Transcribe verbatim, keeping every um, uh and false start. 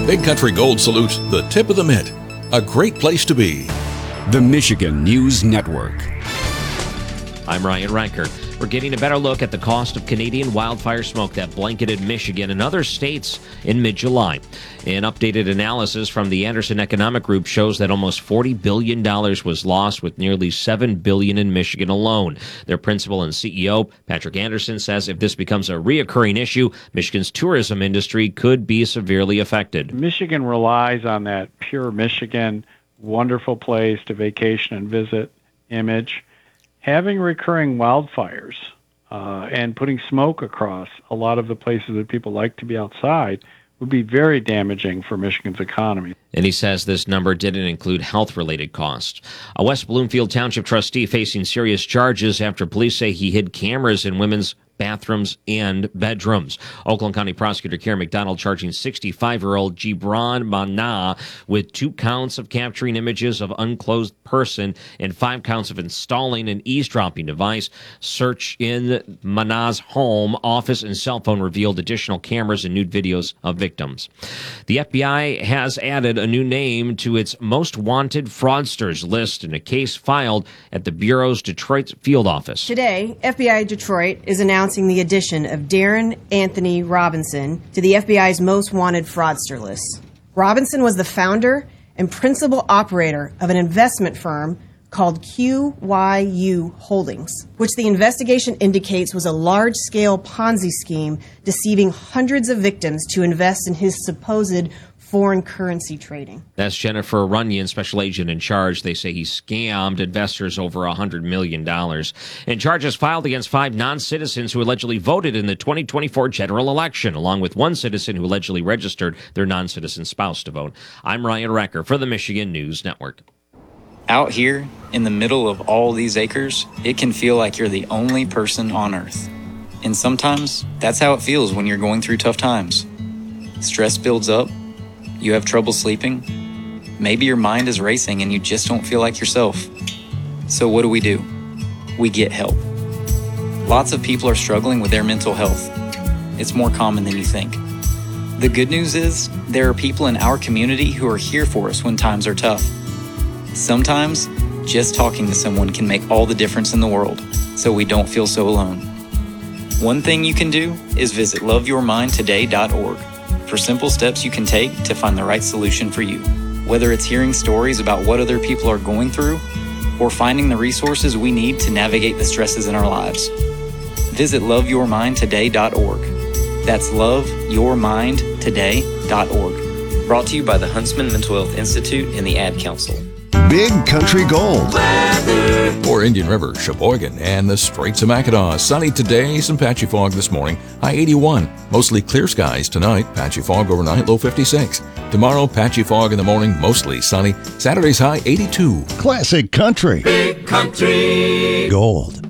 Big Country Gold salutes the tip of the mitt. A great place to be. The Michigan News Network. I'm Ryan Ranker. We're getting a better look at the cost of Canadian wildfire smoke that blanketed Michigan and other states in mid-July. An updated analysis from the Anderson Economic Group shows that almost forty billion dollars was lost, with nearly seven billion dollars in Michigan alone. Their principal and C E O, Patrick Anderson, says if this becomes a reoccurring issue, Michigan's tourism industry could be severely affected. Michigan relies on that pure Michigan, wonderful place to vacation and visit image. Having recurring wildfires uh, and putting smoke across a lot of the places that people like to be outside would be very damaging for Michigan's economy. And he says this number didn't include health-related costs. A West Bloomfield Township trustee facing serious charges after police say he hid cameras in women's bathrooms and bedrooms. Oakland County Prosecutor Karen McDonald charging sixty-five-year-old Gibran Mana with two counts of capturing images of unclothed person and five counts of installing an eavesdropping device. Search in Mana's home, office, and cell phone revealed additional cameras and nude videos of victims. The F B I has added a new name to its most wanted fraudsters list in a case filed at the Bureau's Detroit field office. Today, F B I Detroit is announcing the addition of Darren Anthony Robinson to the F B I's most wanted fraudster list. Robinson was the founder and principal operator of an investment firm called Q Y U Holdings, which the investigation indicates was a large-scale Ponzi scheme deceiving hundreds of victims to invest in his supposed foreign currency trading. That's Jennifer Runyon, special agent in charge. They say he scammed investors over one hundred million dollars. And charges filed against five non-citizens who allegedly voted in the twenty twenty-four general election, along with one citizen who allegedly registered their non-citizen spouse to vote. I'm Ryan Recker for the Michigan News Network. Out here, in the middle of all these acres, it can feel like you're the only person on Earth. And sometimes, that's how it feels when you're going through tough times. Stress builds up. You have trouble sleeping. Maybe your mind is racing and you just don't feel like yourself. So what do we do? We get help. Lots of people are struggling with their mental health. It's more common than you think. The good news is there are people in our community who are here for us when times are tough. Sometimes, just talking to someone can make all the difference in the world, so we don't feel so alone. One thing you can do is visit love your mind today dot org. For simple steps you can take to find the right solution for you. Whether it's hearing stories about what other people are going through or finding the resources we need to navigate the stresses in our lives. Visit love your mind today dot org. That's love your mind today dot org. Brought to you by the Huntsman Mental Health Institute and the Ad Council. Big Country Gold. For Indian River, Sheboygan, and the Straits of Mackinac. Sunny today, some patchy fog this morning. High eighty-one. Mostly clear skies tonight. Patchy fog overnight, low fifty-six. Tomorrow, patchy fog in the morning, mostly sunny. Saturday's high eighty-two. Classic Country. Big Country Gold.